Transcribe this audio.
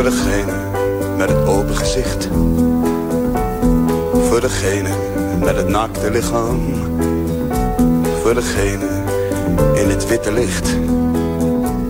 degene met het open gezicht. Voor degene met het naakte lichaam. Voor degene in het witte licht.